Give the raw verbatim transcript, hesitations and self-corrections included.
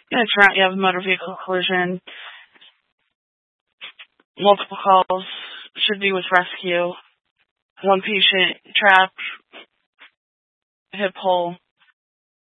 Yeah, Toronto, you have a motor vehicle collision. Multiple calls should be with rescue. One patient trapped, hip hole.